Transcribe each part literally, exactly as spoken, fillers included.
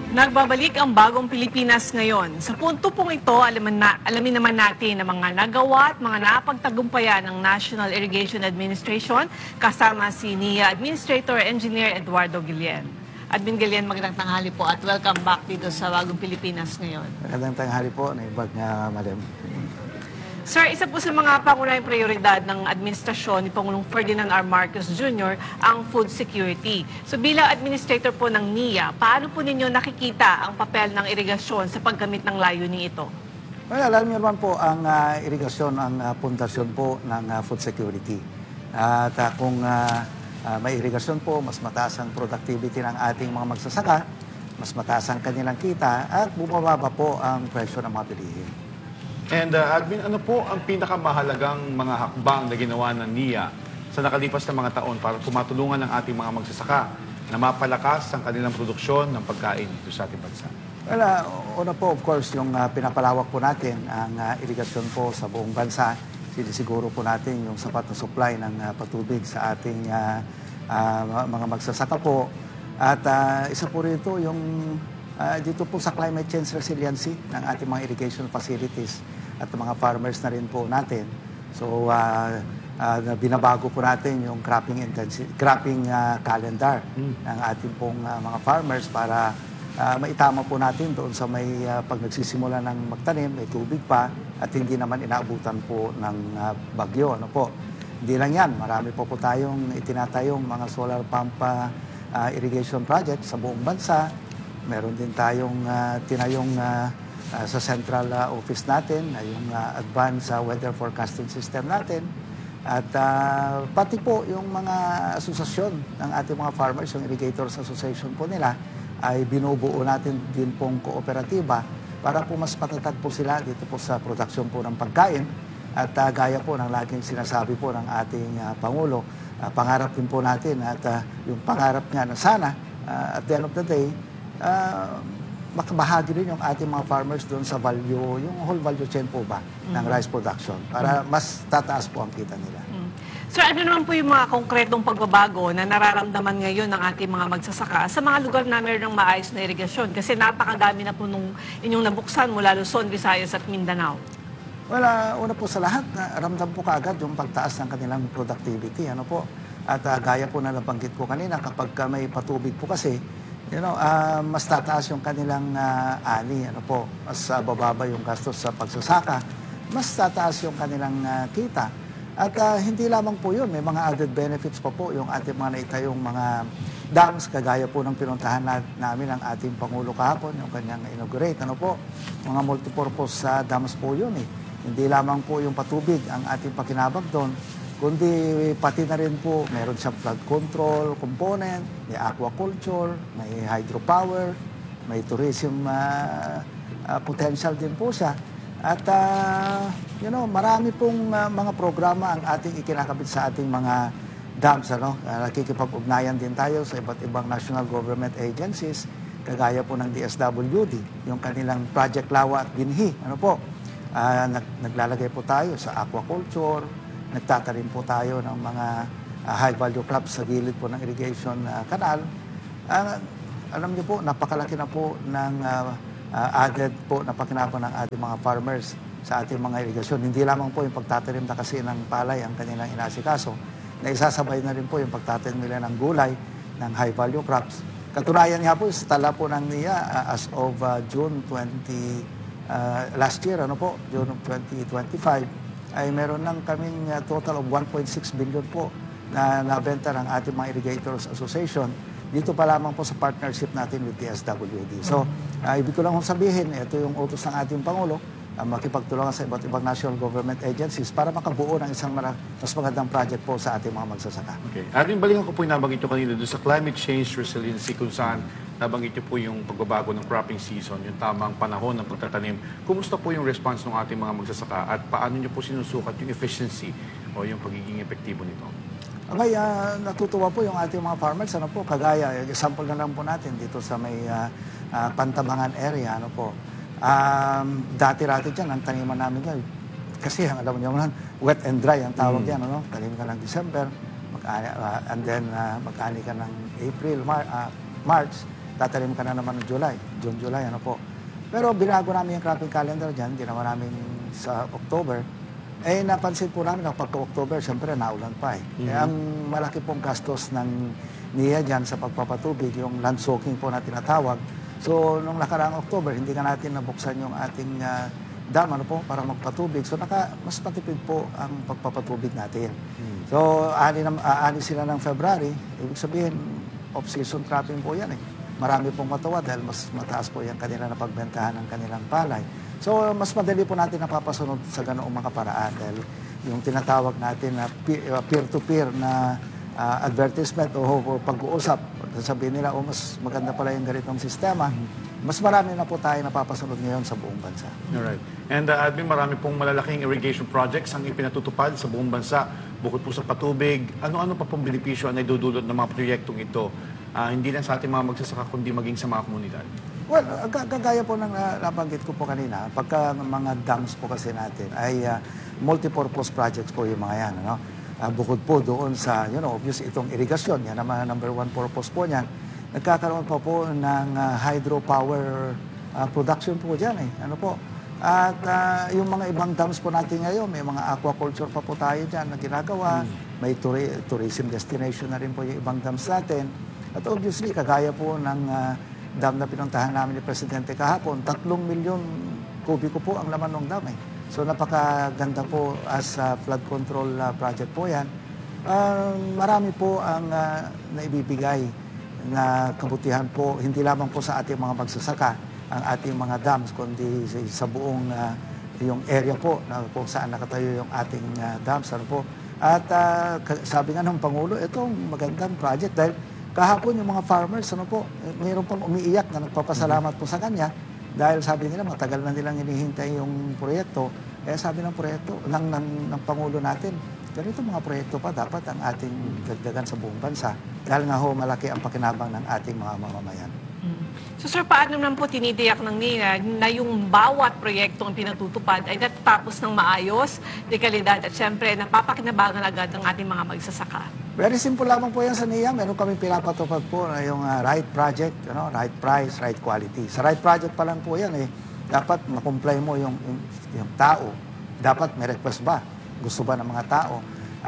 Nagbabalik ang bagong Pilipinas ngayon. Sa punto pong ito, alamin, na, alamin naman natin ang mga nagawa at mga napagtagumpayan ng National Irrigation Administration kasama si N I A Administrator Engineer Eduardo Guillen. Admin Guillen, magandang tanghali po at welcome back dito sa bagong Pilipinas ngayon. Magandang tanghali po, naibag nga madam. Sir, isa po sa mga pangunahing prioridad ng administrasyon ni Pangulong Ferdinand R. Marcos Junior ang food security. So bilang administrator po ng N I A, paano po ninyo nakikita ang papel ng irigasyon sa paggamit ng layunin ito? Well, alam niyo naman po, ang uh, irigasyon ang uh, pundasyon po ng uh, food security. At uh, kung uh, uh, may irigasyon po, mas mataas ang productivity ng ating mga magsasaka, mas mataas ang kanilang kita, at bumababa po ang presyo ng mga bilihin. And uh, Admin, ano po ang pinakamahalagang mga hakbang na ginawa ng N I A sa nakalipas na mga taon para tumatulungan ng ating mga magsasaka na mapalakas ang kanilang produksyon ng pagkain dito sa ating bansa? Well, uh, una po, of course, yung uh, pinapalawak po natin ang uh, irigasyon po sa buong bansa. Sinisiguro po natin yung sapat na supply ng uh, patubig sa ating uh, uh, mga magsasaka po. At uh, isa po rito yung uh, dito po sa climate change resiliency ng ating mga irrigation facilities at mga farmers na rin po natin. So, uh, uh, binabago po natin yung cropping intensive, cropping uh, calendar mm. ng ating pong uh, mga farmers para uh, maitama po natin doon sa may uh, pag nagsisimula ng magtanim, may tubig pa at hindi naman inaabutan po ng uh, bagyo. Ano po? Hindi lang yan, marami po po tayong itinatayong mga solar pump uh, irrigation project sa buong bansa. Meron din tayong uh, tinayong uh, Uh, sa central uh, office natin, uh, yung uh, advanced uh, weather forecasting system natin. At uh, pati po yung mga asosasyon ng ating mga farmers, yung Irrigators Association po nila, ay binubuo natin din pong kooperatiba para po mas matatag po sila dito po sa production po ng pagkain. At uh, gaya po ng laging sinasabi po ng ating uh, Pangulo, uh, pangarap din po natin at uh, yung pangarap nga na sana, uh, at the end of the day, uh, makabahagi rin yung ating mga farmers doon sa value, yung whole value chain po ba mm-hmm. ng rice production para mm-hmm. mas tataas po ang kita nila. Mm-hmm. Sir, ano naman po yung mga konkretong pagbabago na nararamdaman ngayon ng ating mga magsasaka sa mga lugar na mayroon ng maayos na irigasyon? Kasi napakadami na po nung inyong nabuksan mula Luzon, Visayas at Mindanao. Well, uh, una po sa lahat, uh, ramdam po kaagad yung pagtaas ng kanilang productivity. Ano po? At uh, gaya po na nabanggit ko kanina, kapag uh, may patubig po kasi, you know, uh, mas tataas yung kanilang uh, ani, ano po, mas uh, bababa yung gastos sa pagsasaka, mas tataas yung kanilang uh, kita. At uh, hindi lamang po yun, may mga added benefits pa po yung ating mga naitayong mga dams, kagaya po ng pinuntahan na, namin ang ating Pangulo kahapon, yung kanyang inaugurate, ano po, mga multipurpose uh, dams po yun eh. Hindi lamang po yung patubig ang ating pakinabang doon, kundi pati na rin po, meron siyang flood control component, may aquaculture, may hydropower, may tourism uh, uh, potential din po siya. At uh, you know, marami pong uh, mga programa ang ating ikinakabit sa ating mga dams. Ano? Uh, nakikipag-ugnayan din tayo sa iba't ibang national government agencies, kagaya po ng D S W D, yung kanilang Project Lawa at Binhi. Ano po? Uh, nag naglalagay po tayo sa aquaculture, nagtatanim po tayo ng mga uh, high-value crops sa gilid po ng irrigation uh, canal. Uh, alam niyo po, napakalaki na po ng uh, uh, added po na pakinabang ng ating mga farmers sa ating mga irrigation. Hindi lamang po yung pagtatanim na kasi ng palay ang kanilang inasikaso, na isasabay na rin po yung pagtatanim nila ng gulay, ng high-value crops. Katunayan nga po, sa tala po ng N I A uh, as of uh, June twentieth, uh, last year, ano po, June of twenty twenty-five, ay meron lang kaming uh, total of one point six billion po na nabenta ng ating mga Irrigators Association. Dito pa lamang po sa partnership natin with D S W D. So, uh, ibig ko lang kong sabihin, ito yung utos ng ating Pangulo, uh, makipagtulungan sa iba't ibang national government agencies para makabuo ng isang mas magandang project po sa ating mga magsasaka. Okay. Ating balikan ko po yung nabanggit nyo kanina doon sa climate change resiliency kung saan nabanggit nyo po yung pagbabago ng cropping season, yung tamang panahon ng pagtatanim. Kumusta po yung response ng ating mga magsasaka at paano nyo po sinusukat yung efficiency o yung pagiging epektibo nito? Okay, uh, natutuwa po yung ating mga farmers. Ano po, kagaya, example na lang po natin dito sa may uh, uh, Pantabangan area. Ano po, um, dati-rati dyan, ang taniman namin dyan, kasi ang alam niyo naman, wet and dry ang tawag mm. yan. Ano? Tanim ka ng December, mag uh, and then uh, mag-ani ka ng April, Mar uh, March, tatanim ka na naman ng July, June, July, ano po. Pero binago namin yung cropping calendar dyan, ginawa namin sa October. Eh, napansin po namin na pagka-October, siyempre, naulan pa eh. Mhm. Eh, ang malaki pong gastos ng N I A dyan sa pagpapatubig, yung land soaking po na tinatawag. So, nung nakaraang October, hindi ka natin nabuksan yung ating ah, dam, ano po, para magpatubig. So, naka, mas matipid po ang pagpapatubig natin. So, ani, na, ah, ani sila ng February, ibig sabihin, off-season cropping po yan eh. Marami pong matawa dahil mas mataas po yung kanila na pagbentahan ng kanilang palay. So, mas madali po natin napapasunod sa ganoong mga paraan dahil yung tinatawag natin na pe- uh, peer-to-peer na uh, advertisement o, o pag-uusap, sabihin nila, oh, mas maganda pala yung ganitong sistema, mas marami na po tayo napapasunod ngayon sa buong bansa. Alright. And uh, Admin, marami pong malalaking irrigation projects ang ipinatutupad sa buong bansa. Bukod po sa patubig, ano-ano pa pong benepisyo ang naidudulot ng mga proyektong ito? Uh, hindi lang sa ating mga magsasaka, kundi maging sa mga komunidad. Well, g- gagaya po ng uh, nabanggit ko po kanina, pagka mga dams po kasi natin ay uh, multipurpose projects po yung mga yan. Ano? Uh, bukod po doon sa, you know, obviously itong irigasyon, yan ang mga number one purpose po niyan. Nagkakaroon pa po ng uh, hydropower uh, production po dyan eh. Ano po? At uh, yung mga ibang dams po natin ngayon, may mga aquaculture pa po tayo dyan na ginagawa. May turi- tourism destination na rin po yung ibang dams natin. At obviously, kagaya po ng uh, dam na pinuntahan namin ni Presidente kahapon, tatlong milyon kubiko po ang laman ng dam eh. So napakaganda po as uh, flood control uh, project po yan. Uh, marami po ang uh, naibibigay na kabutihan po, hindi lamang po sa ating mga magsasaka, ang ating mga dams, kundi sa, sa buong uh, yung area po na kung saan nakatayo yung ating uh, dams. Ano po. At uh, sabi nga ng Pangulo, ito magandang project dahil kahapon yung mga farmers, ano po, mayroon pang umiiyak na nagpapasalamat po sa kanya dahil sabi nila matagal na nilang hinihintay yung proyekto. Kaya sabi ng proyekto, ng, ng, ng Pangulo natin, ganito mga proyekto pa dapat ang ating dagdagan sa buong bansa dahil nga ho malaki ang pakinabang ng ating mga mamamayan. So sir, paano naman po tinitiyak ng N I A na yung bawat proyektong pinatutupad ay natatapos ng maayos, de kalidad at syempre napapakinabangan agad ng ating mga magsasaka? Very simple lamang po yan sa N I A. Meron kami pinapatupad po na yung uh, right project, you know, right price, right quality. Sa right project pa lang po yan eh. Dapat makomply mo yung, yung, yung tao. Dapat may request ba? Gusto ba ng mga tao?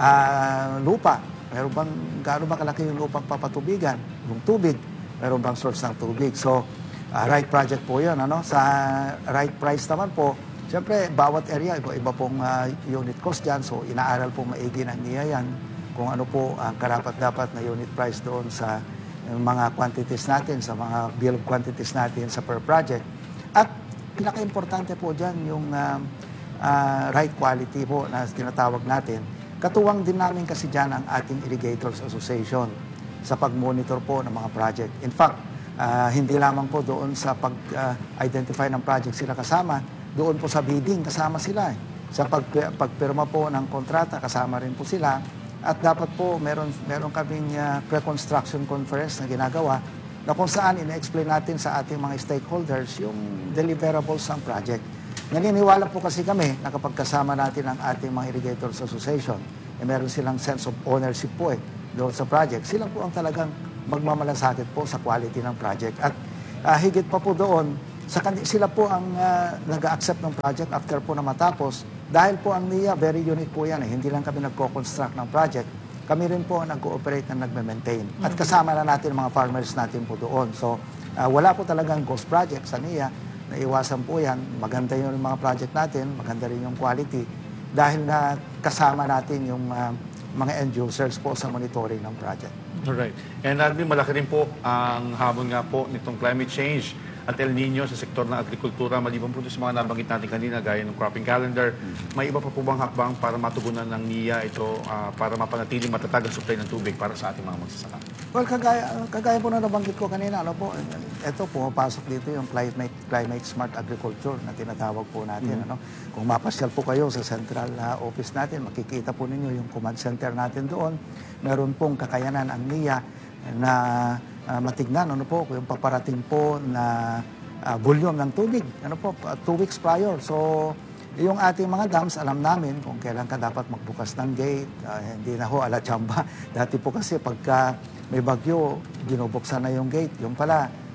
Uh, lupa. Meron bang, gaano ba kalaki yung lupang papatubigan? Yung tubig. Meron bang source ng tubig? So, uh, right project po yun. Ano? Sa right price naman po, siyempre, bawat area, iba-iba pong uh, unit cost dyan. So, inaaral po maigi ng N I A yan kung ano po ang karapat-dapat na unit price doon sa uh, mga quantities natin, sa mga bill of quantities natin sa per project. At pinaka-importante po dyan yung uh, uh, right quality po na tinatawag natin. Katuwang din namin kasi dyan ang ating Irrigators Association sa pag-monitor po ng mga project. In fact, uh, hindi lamang po doon sa pag-identify uh, ng project sila kasama, doon po sa bidding kasama sila. Eh. Sa pag pagpirma po ng kontrata, kasama rin po sila. At dapat po meron, meron kaming uh, pre-construction conference na ginagawa na kung saan ina-explain natin sa ating mga stakeholders yung deliverables ng project. Naniniwala po kasi kami na kapag kasama natin ang ating mga Irrigators Association, eh, meron silang sense of ownership po eh, doon sa project. Sila po ang talagang magmamalasakit po sa quality ng project. At uh, higit pa po doon, sa sila po ang uh, nag-accept ng project after po na matapos. Dahil po ang N I A, very unique po yan. Eh. Hindi lang kami nagko-construct ng project. Kami rin po nag-ooperate na nagme-maintain. At kasama na natin mga farmers natin po doon. So, uh, wala po talagang ghost project sa N I A. Naiwasan po yan. Maganda yung mga project natin. Maganda rin yung quality. Dahil na kasama natin yung uh, mga end users po sa monitoring ng project. Alright. And Admin, malaki rin po ang hamon nga po nitong climate change at El Nino sa sektor ng agrikultura. Maliban po sa mga nabanggit natin kanina, gaya ng cropping calendar, may iba pa po bang hakbang para matugunan ng N I A ito uh, para mapanatiling matatag ang supply ng tubig para sa ating mga magsasaka? Well, kagaya, kagaya po na nabanggit ko kanina, ano po, ito pumapasok dito yung climate, climate smart agriculture na tinatawag po natin. Mm-hmm. Ano? Kung mapasyal po kayo sa central uh, office natin, makikita po ninyo yung command center natin doon. Meron pong kakayanan ang N I A na uh, matignan ano po, yung paparating po na uh, volume ng tubig. Ano po, uh, two weeks prior. So, yung ating mga dams, alam namin kung kailan ka dapat magbukas ng gate. Uh, hindi na ho ala chamba. Dati po kasi pagka may bagyo, binubuksan na yung gate. Yung pala,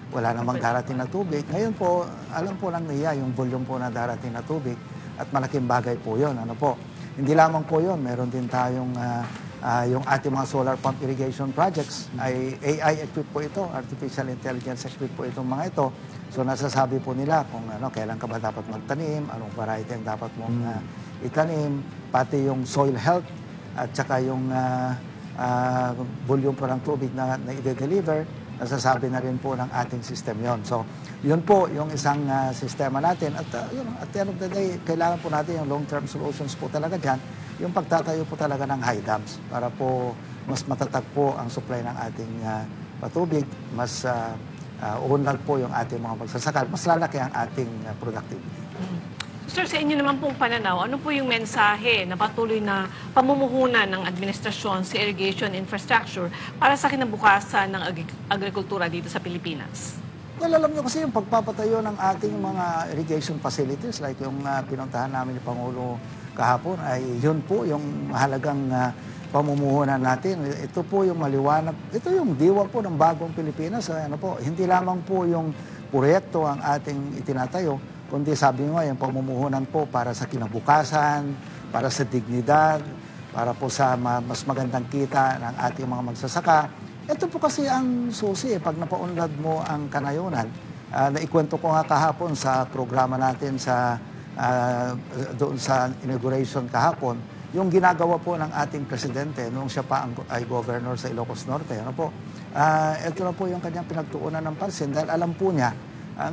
wala namang darating na tubig. Ngayon po, alam po lang niya yung volume po na darating na tubig at malaking bagay po yun. Ano po? Hindi lamang po yun, meron din tayong ah, ah, yung ating mga solar pump irrigation projects ay A I equipped po ito, artificial intelligence equipped po itong mga ito. So nasasabi po nila kung ano, kailan ka ba dapat magtanim, anong variety ang dapat mong ah, itanim, pati yung soil health at saka yung uh, uh, volume po ng tubig na, na i-deliver, nasasabi na rin po ng ating system yon. So, yun po yung isang uh, sistema natin. At uh, yun, at the end of the day, kailangan po natin yung long-term solutions po talaga dyan, yung pagtatayo po talaga ng high dams para po mas matatag po ang supply ng ating uh, patubig, mas uh, uh, uunlad po yung ating mga magsasaka, mas lalaki ang ating uh, productivity. Sir, sa inyo naman pong pananaw, ano po yung mensahe na patuloy na pamumuhunan ng administrasyon sa irrigation infrastructure para sa kinabukasan ng ag- agrikultura dito sa Pilipinas? Well, alam nyo kasi yung pagpapatayo ng ating mga irrigation facilities like yung uh, pinuntahan namin ni Pangulo kahapon ay yun po yung mahalagang uh, pamumuhunan natin. Ito po yung maliwanag, ito yung diwa po ng bagong Pilipinas. Uh, ano po, hindi lamang po yung proyekto ang ating itinatayo, kundi sabi nga yung pamumuhunan po para sa kinabukasan, para sa dignidad, para po sa ma- mas magandang kita ng ating mga magsasaka. Ito po kasi ang susi, eh, pag napaunlad mo ang kanayunan. Uh, naikwento ko nga kahapon sa programa natin sa uh, doon sa inauguration kahapon, yung ginagawa po ng ating presidente nung siya pa ang, ay governor sa Ilocos Norte. Ano po? Uh, ito na po yung kanyang pinagtuunan ng pansin dahil alam po niya ang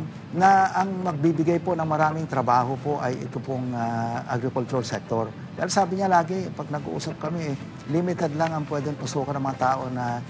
na ang magbibigay po ng maraming trabaho po ay ito pong uh, agricultural sector. Dahil sabi niya lagi, pag nag-uusap kami, limited lang ang pwedeng pasukan ng mga tao na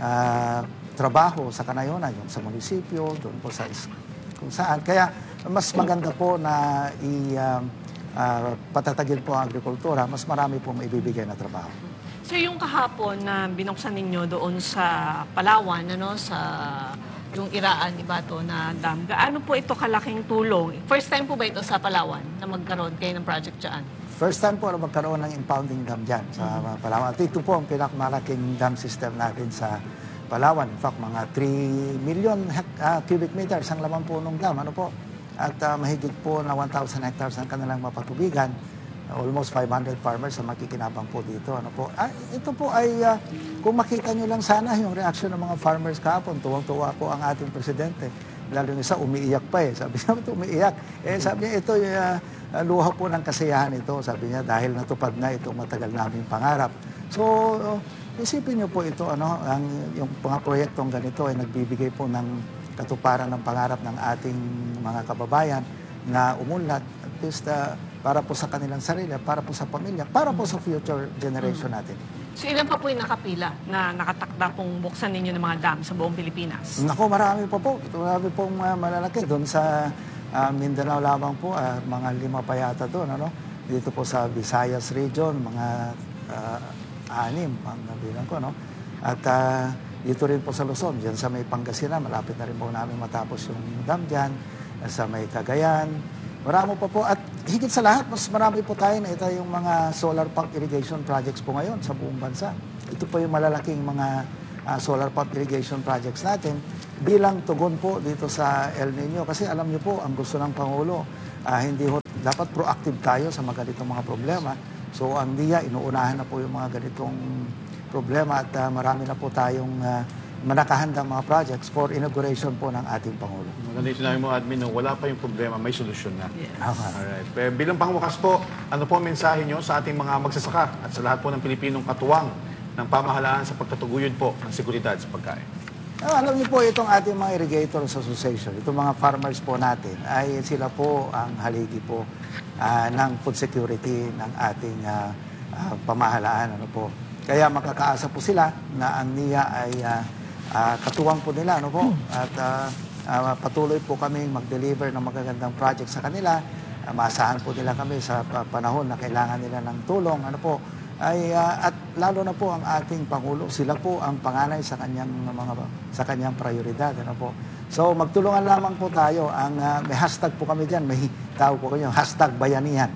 uh, trabaho sa kanayunan, yung sa munisipyo, doon po sa is- kung saan. Kaya mas maganda po na i, uh, uh, patatagin po ang agrikultura, mas marami po maibibigay na trabaho. So yung kahapon na binuksan ninyo doon sa Palawan, ano, sa yung Iraan, Ibato na dam, gaano po ito kalaking tulong? First time po ba ito sa Palawan na magkaroon kayo ng project dyan? First time po na magkaroon ng impounding dam dyan sa Palawan. At ito po ang pinakamalaking dam system natin sa Palawan. In fact, mga three million hec- uh, cubic meters ang laman po ng dam. Ano po? At uh, mahigit po na one thousand hectares ang kanilang mapatubigan. Almost five hundred farmers ang makikinabang po dito. Ano po? Ah, ito po ay, uh, kung makita nyo lang sana yung reaction ng mga farmers kahapon, tuwang-tuwa po ang ating presidente. Lalo isa, umiiyak pa eh. Sabi niya, ito umiiyak. Eh, sabi niya, ito uh, luha po ng kasiyahan ito. Sabi niya, dahil natupad na itong matagal naming pangarap. So, uh, isipin niyo po ito, ano, ang, yung mga proyektong ganito ay nagbibigay po ng katuparan ng pangarap ng ating mga kababayan na umunlad. At least, uh, para po sa kanilang sarili, para po sa pamilya, para po sa future generation natin. So ilan pa po yung nakapila na nakatakda pong buksan ninyo ng mga dam sa buong Pilipinas? Naku, marami pa po. Marami pong uh, malalaki. Doon sa uh, Mindanao lamang po, uh, mga lima pa yata doon. Ano? Dito po sa Visayas region, mga uh, anim ang nabilang ko. No? At uh, dito rin po sa Luzon, dyan sa may Pangasinan, malapit na rin po namin matapos yung dam dyan. Sa may Cagayan, marami pa po. At higit sa lahat, mas marami po tayo na ito yung mga solar pump irrigation projects po ngayon sa buong bansa. Ito po yung malalaking mga uh, solar pump irrigation projects natin bilang tugon po dito sa El Nino. Kasi alam niyo po, ang gusto ng Pangulo, uh, hindi ho, dapat proactive tayo sa mga ganitong mga problema. So ang D I A, inuunahan na po yung mga ganitong problema at uh, marami na po tayong uh, manakahandang mga projects for inauguration po ng ating Pangulo. Maganda yung sinabi mo, Admin, no, wala pa yung problema, may solusyon na. Yes. Alright. Pero bilang pangwakas po, ano po ang mensahe nyo sa ating mga magsasaka at sa lahat po ng Pilipinong katuwang ng pamahalaan sa pagtatuguyod po ng seguridad sa pagkain? Ah, alam niyo po, itong ating mga Irrigators Association, itong mga farmers po natin, ay sila po ang haligi po ah, ng food security ng ating ah, ah, pamahalaan. Ano po. Kaya makakaasa po sila na ang N I A ay ah, ah, katuwang po nila. Ano po. At ah, ah, patuloy po kami mag-deliver ng magagandang project sa kanila. Uh, maasahan po nila kami sa pa- panahon na kailangan nila ng tulong. Ano po. Ay, ah, at lalo na po ang ating Pangulo, sila po ang panganay sa kanyang mga sa kanyang prioridad, ano po. So magtulungan lamang po tayo. Ang ah, may hashtag po kami diyan, may tawag po kayo, hashtag bayanihan.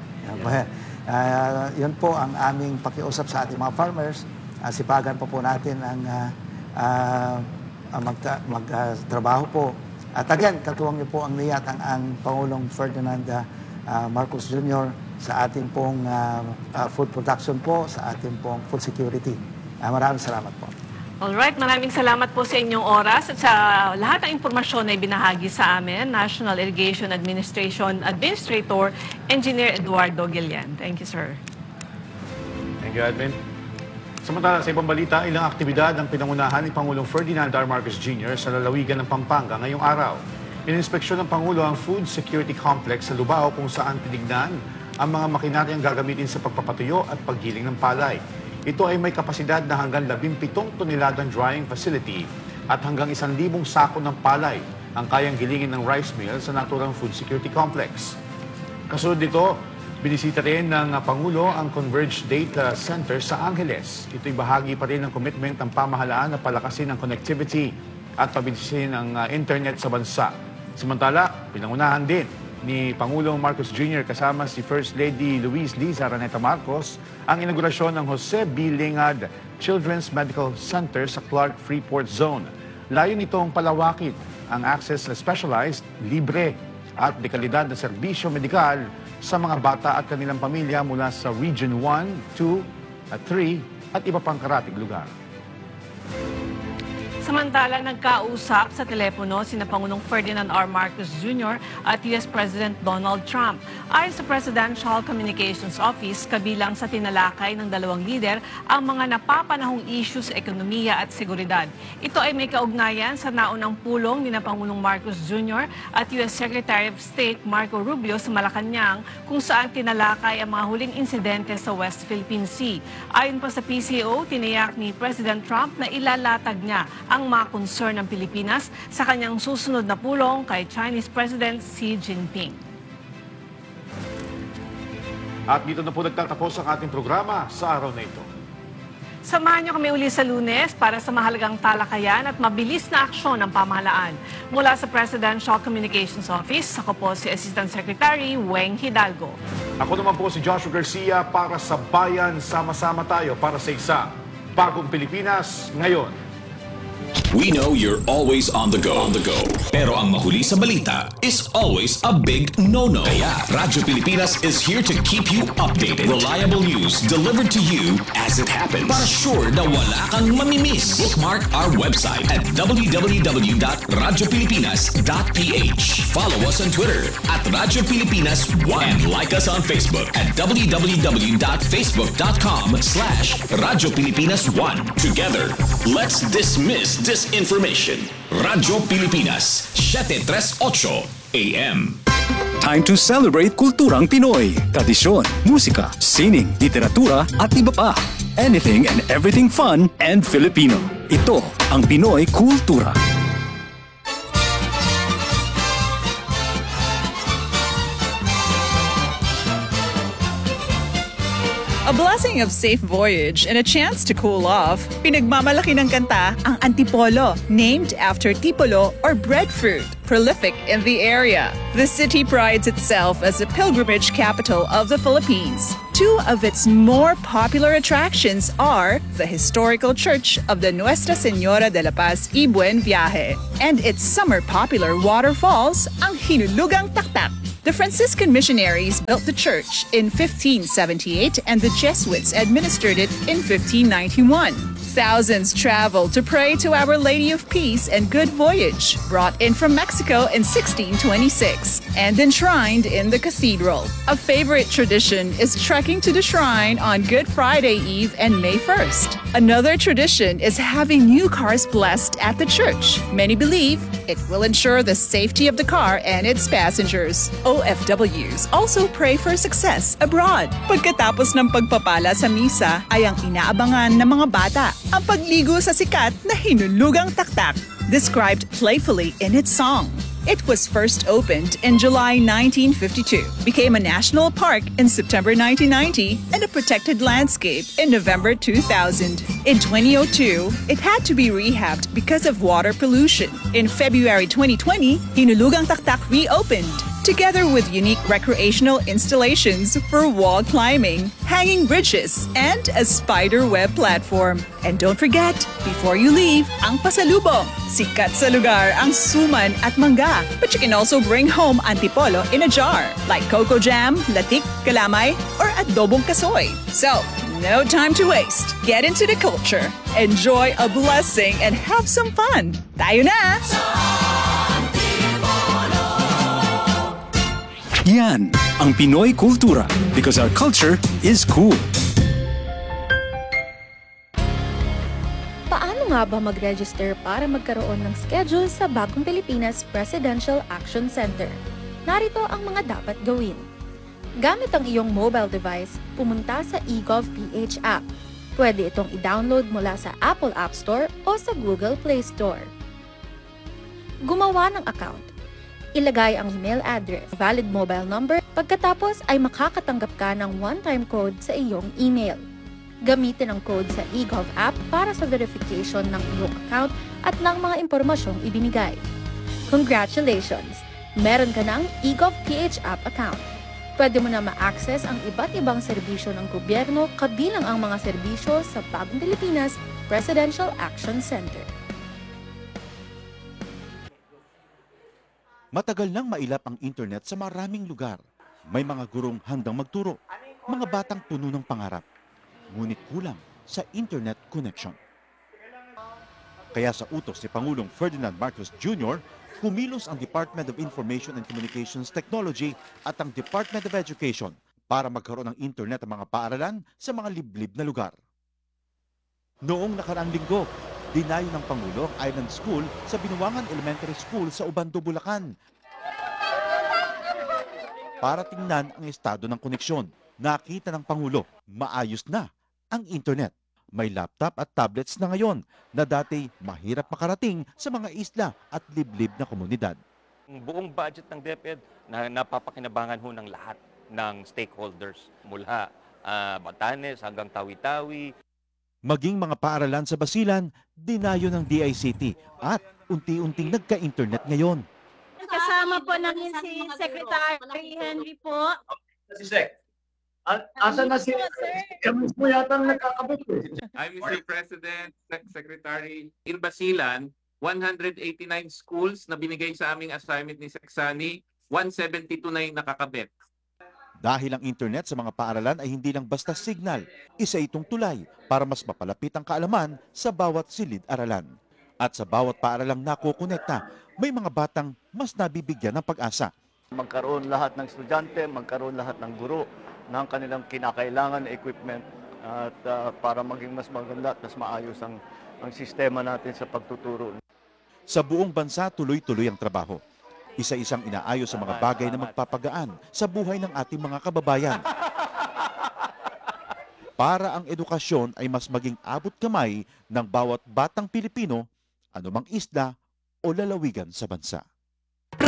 Uh, yun po ang aming pakiusap sa ating mga farmers. Uh, sipagan po po natin ang uh, uh, uh, magta- magtrabaho po. At again, katuwang niyo po ang niyat ang, ang Pangulong Ferdinand uh, uh, Marcos Junior sa ating pong uh, uh, food production po, sa ating pong food security. Uh, maraming salamat po. Alright, maraming salamat po sa inyong oras at sa lahat ng impormasyon na ibinahagi sa amin, National Irrigation Administration Administrator, Engineer Eduardo Guillen. Thank you, sir. Thank you, Admin. Samantala, sa ibang balita, ilang aktibidad ang pinangunahan ni Pangulong Ferdinand R. Marcos Junior sa lalawigan ng Pampanga ngayong araw. Ininspeksyon ng Pangulo ang Food Security Complex sa Lubao kung saan tinignan ang mga makinaryang gagamitin sa pagpapatuyo at paggiling ng palay. Ito ay may kapasidad na hanggang labing-pitong toneladang drying facility at hanggang isang libong sako ng palay ang kayang gilingin ng rice mill sa naturang Food Security Complex. Kasunod nito, binisita rin ng Pangulo ang Converge Data Center sa Angeles. Ito'y bahagi pa rin ng commitment ng pamahalaan na palakasin ang connectivity at pabilisin ang uh, internet sa bansa. Samantala, pinangunahan din ni Pangulong Marcos Junior kasama si First Lady Luis Liza Araneta Marcos ang inaugurasyon ng Jose B. Lingad Children's Medical Center sa Clark Freeport Zone. Layo nitong palawakin ang access na specialized, libre at dekalidad na serbisyo medikal sa mga bata at kanilang pamilya mula sa Region one, two, at three at iba pang karatig lugar. Samantala, nagkausap sa telepono sina Pangulong Ferdinand R. Marcos Junior at U S President Donald Trump. Ayon sa Presidential Communications Office, kabilang sa tinalakay ng dalawang lider ang mga napapanahong issue sa ekonomiya at seguridad. Ito ay may kaugnayan sa naunang pulong ni na Pangulong Marcos Junior at U S Secretary of State Marco Rubio sa Malacanang kung saan tinalakay ang mga huling insidente sa West Philippine Sea. Ayon pa sa P C O, tiniyak ni President Trump na ilalatag niya ang mga concern ng Pilipinas sa kanyang susunod na pulong kay Chinese President Xi Jinping. At dito na po nagtatapos ang ating programa sa araw na ito. Samahan niyo kami uli sa Lunes para sa mahalagang talakayan at mabilis na aksyon ng pamahalaan. Mula sa Presidential Communications Office, ako po si Assistant Secretary Weng Hidalgo. Ako naman po si Joshua Garcia para sa Bayan. Sama-sama tayo para sa isa bagong Pilipinas ngayon. We know you're always on the go. On the go. Pero ang mahuli sa balita is always a big no-no. Kaya Radyo Pilipinas is here to keep you updated. Reliable news delivered to you as it happens. Para sure na wala kang mamimiss. Bookmark our website at w w w dot radyo pilipinas dot p h. Follow us on Twitter at Radyo Pilipinas one. And like us on Facebook at w w w dot facebook dot com slash Radyo Pilipinas one. Together, let's dismiss disinformation. Radyo Pilipinas, seven thirty-eight A M. Time to celebrate kulturang Pinoy. Tradisyon, musika, sining, literatura at iba pa. Anything and everything fun and Filipino. Ito ang Pinoy Kultura. A blessing of safe voyage and a chance to cool off, pinagmamalaki ng kanta ang Antipolo, named after tipolo or breadfruit, prolific in the area. The city prides itself as the pilgrimage capital of the Philippines. Two of its more popular attractions are the historical church of the Nuestra Señora de la Paz y Buen Viaje and its summer popular waterfalls, ang Hinulugang Taktak. The Franciscan missionaries built the church in fifteen seventy-eight and the Jesuits administered it in fifteen ninety-one. Thousands traveled to pray to Our Lady of Peace and Good Voyage, brought in from Mexico in sixteen twenty-six and enshrined in the cathedral. A favorite tradition is trekking to the shrine on Good Friday Eve and May first. Another tradition is having new cars blessed at the church. Many believe it will ensure the safety of the car and its passengers. O F Ws also pray for success abroad. Pagkatapos ng pagpapala sa misa ay ang inaabangan ng mga bata ang pagligo sa sikat na Hinulugang Taktak, described playfully in its song. It was first opened in July nineteen fifty-two, became a national park in September nineteen ninety, and a protected landscape in November two thousand. In twenty oh two, it had to be rehabbed because of water pollution. In February twenty twenty, Hinulugang Taktak reopened. together with unique recreational installations for wall climbing, hanging bridges, and a spider web platform. And don't forget, before you leave, ang pasalubong. Sikat sa lugar ang suman at mangga. But you can also bring home antipolo in a jar, like coco jam, latik, kalamay, or adobong kasoy. So, no time to waste. Get into the culture, enjoy a blessing, and have some fun. Tayo na! Yan ang Pinoy Kultura because our culture is cool. Paano nga ba mag-register para magkaroon ng schedule sa Bagong Pilipinas Presidential Action Center? Narito ang mga dapat gawin. Gamit ang iyong mobile device, pumunta sa eGovPH app. Pwede itong i-download mula sa Apple App Store o sa Google Play Store. Gumawa ng account. Ilagay ang email address, valid mobile number, pagkatapos ay makakatanggap ka ng one-time code sa iyong email. Gamitin ang code sa eGov app para sa verification ng iyong account at ng mga impormasyong ibinigay. Congratulations! Meron ka ng eGovPH app account. Pwede mo na ma-access ang iba't ibang serbisyo ng gobyerno kabilang ang mga serbisyo sa Bagong Pilipinas Presidential Action Center. Matagal nang mailap ang internet sa maraming lugar. May mga gurong handang magturo, mga batang puno ng pangarap. Ngunit kulang sa internet connection. Kaya sa utos ni Pangulong Ferdinand Marcos Junior, kumilos ang Department of Information and Communications Technology at ang Department of Education para magkaroon ng internet ang mga paaralan sa mga liblib na lugar. Noong nakaraang linggo, dinayo ng Pangulo ang Island School sa Binuangan Elementary School sa Ubando, Bulacan. Para tingnan ang estado ng koneksyon, nakita ng Pangulo, maayos na ang internet. May laptop at tablets na ngayon na dati mahirap makarating sa mga isla at liblib na komunidad. Ang buong budget ng DepEd na napapakinabangan ho ng lahat ng stakeholders mula uh, Batanes hanggang Tawi-Tawi. Maging mga paaralan sa Basilan, dinayo ng D I C T at unti-unting nagka-internet ngayon. Kasama po namin si Secretary Henry po. Si Sec. Asan na si... Kami po yata nagkakabit eh. I'm Mister President, Sec- Secretary. In Basilan, one hundred eighty-nine schools na binigay sa aming assignment ni Secsani, one seventy-two na yung nakakabit. Dahil ang internet sa mga paaralan ay hindi lang basta signal, isa itong tulay para mas mapalapit ang kaalaman sa bawat silid-aralan. At sa bawat paaralang nakukonekta, may mga batang mas nabibigyan ng pag-asa. Magkaroon lahat ng estudyante, magkaroon lahat ng guro ng kanilang kinakailangan na equipment at uh, para maging mas maganda at mas maayos ang, ang sistema natin sa pagtuturo. Sa buong bansa, tuloy-tuloy ang trabaho. Isa-isang inaayos sa mga bagay na magpapagaan sa buhay ng ating mga kababayan. Para ang edukasyon ay mas maging abot kamay ng bawat batang Pilipino, anumang isla o lalawigan sa bansa.